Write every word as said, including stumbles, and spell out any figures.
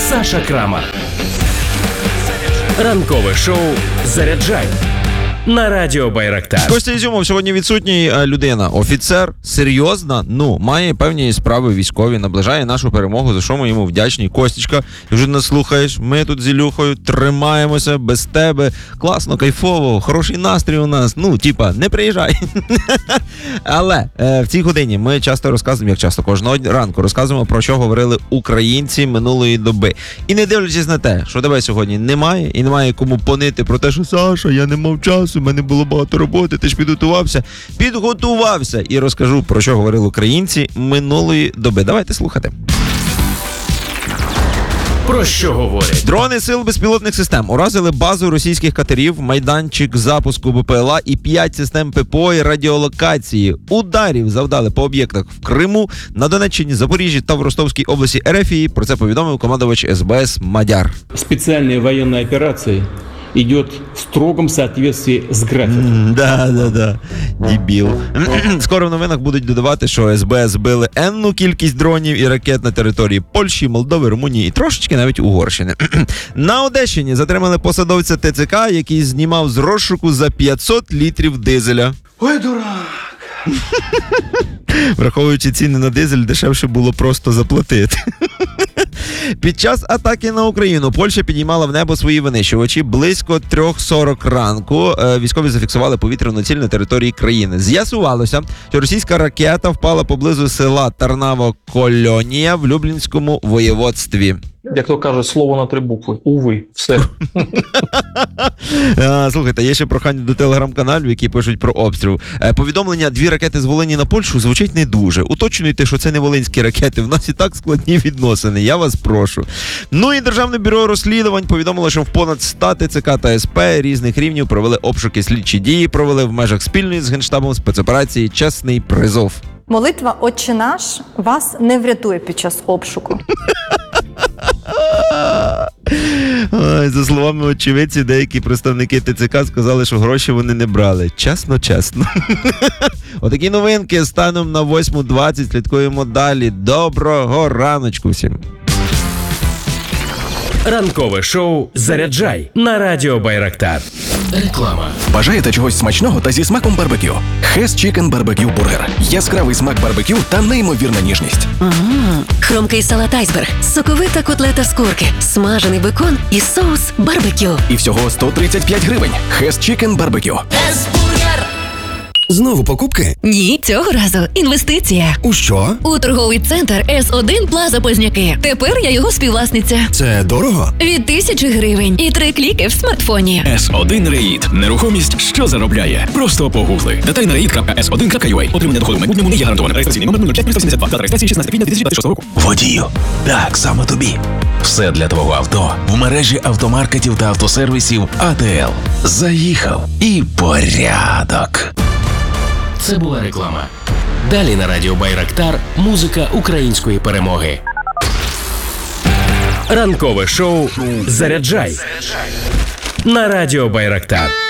Саша Крамар. Ранкове шоу «Заряджай» на радіо Байрактар. Костя Ізюмов сьогодні відсутній. Людина, офіцер, серйозна, ну, має певні справи військові, наближає нашу перемогу, за що ми йому вдячні. Костічка, вже нас слухаєш, ми тут з Ілюхою тримаємося без тебе. Класно, кайфово, хороший настрій у нас. Ну, типа, не приїжджай. Але е, в цій годині ми часто розказуємо, як часто, кожного ранку розказуємо, про що говорили українці минулої доби. І не дивлячись на те, що тебе сьогодні немає, і немає кому понити про те, що Саша, я не мав часу, у мене було багато роботи, ти ж підготувався. Підготувався і розкажу, про що говорили українці минулої доби. Давайте слухати. Про що говорять? Дрони сил безпілотних систем уразили базу російських катерів, майданчик запуску БПЛА і п'ять систем ППО і радіолокації. Ударів завдали по об'єктах в Криму, на Донеччині, Запоріжжі та в Ростовській області РФ. Про це повідомив командувач ес бе ес Мадяр. Спеціальні воєнні операції идет в строгом соответствии с графиком. Да, да, да. Дебіл. Скоро в новинах будуть додавати, що ес бе збили енну кількість дронів і ракет на території Польщі, Молдови, Румунії і трошечки навіть Угорщини. На Одещині затримали посадовця те це ка, який знімав з розшуку за п'ятсот літрів дизеля. Ой, дурак! Враховуючи ціни на дизель, дешевше було просто заплатити. Під час атаки на Україну Польща підіймала в небо свої винищувачі. Близько три сорок ранку військові зафіксували повітряну ціль на території країни. З'ясувалося, що російська ракета впала поблизу села Тарнаво-Кольонія в Люблінському воєводстві. Як то каже, слово на три букви. Уви. Все. А, слухайте, є ще прохання до телеграм-каналів, які пишуть про обстріл. Повідомлення «Дві ракети з Волині на Польщу» звучить не дуже. Уточнюйте, що це не волинські ракети. В нас і так складні відносини. Я вас прошу. Ну і Державне бюро розслідувань повідомило, що в понад сто те це ка та ес пе різних рівнів провели обшуки, слідчі дії провели в межах спільної з Генштабом спецоперації «Чесний призов». Молитва «Отче наш» вас не врятує під час обшуку. Ой, за словами очевидців, деякі представники те це ка сказали, що гроші вони не брали. Чесно, чесно. Отакі новинки станом на восьма двадцять. Слідкуємо далі. Доброго раночку всім. Ранкове шоу «Заряджай» на радіо Байрактар. Реклама. Бажаєте чогось смачного та зі смаком барбекю? Hess Chicken Barbecue Burger. Яскравий смак барбекю та неймовірна ніжність. Ммм, хрумкий салат айсберг, соковита котлета з курки, смажений бекон і соус барбекю. І всього сто тридцять п'ять гривень. Hess Chicken Barbecue. Знову покупки? Ні, цього разу інвестиція. У що? У торговий центр ес один Плаза Позняки. Тепер я його співвласниця. Це дорого? Від тисячі гривень і три кліки в смартфоні. ес один Реїд. Нерухомість, що заробляє. Просто погугли. Деталі на реїд крапка ес один крапка ю а. Отримання доходу в майбутньому не є гарантоване. Реєстраційний номер нуль п'ять триста сімдесят два. Дата реєстрації шістнадцяте квітня дві тисячі двадцять шостого року. Водію. Так, саме тобі. Все для твого авто в мережі автомаркетів та автосервісів а те ел. Заїхав і порядок. Це була реклама. Далі на радіо Байрактар музика української перемоги. Ранкове шоу «Заряджай» на радіо Байрактар.